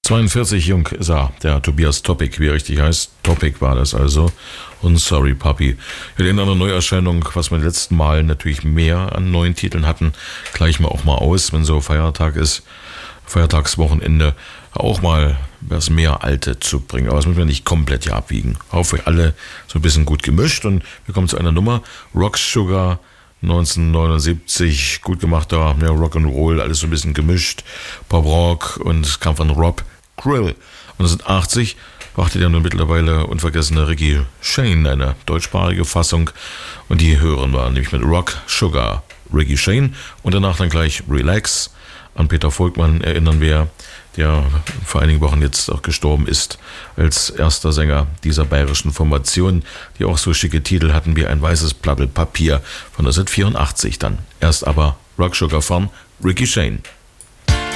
42 jung ist er, der Tobias Topic, wie er richtig heißt. Topic war das also. Und Sorry Puppy. Wir in einer Neuerscheinung, was wir letzten Mal natürlich mehr an neuen Titeln hatten, gleichen wir auch mal aus, wenn so Feiertag ist, Feiertagswochenende, auch mal was mehr Alte zu bringen. Aber das müssen wir nicht komplett hier abwiegen. Auch für alle so ein bisschen gut gemischt. Und wir kommen zu einer Nummer, Rock Sugar 1979, gut gemachter Rock'n'Roll, alles so ein bisschen gemischt, Pop Rock, und es kam von Rob Krill. Und 1980 brachte der nun mittlerweile unvergessene Ricky Shane eine deutschsprachige Fassung, und die hören wir nämlich mit Rock Sugar, Ricky Shane, und danach dann gleich Relax. An Peter Volkmann erinnern wir, der vor einigen Wochen jetzt auch gestorben ist, als erster Sänger dieser bayerischen Formation, die auch so schicke Titel hatten wie Ein weißes Blatt Papier von 1984 dann. Erst aber Rock Sugar von Ricky Shane.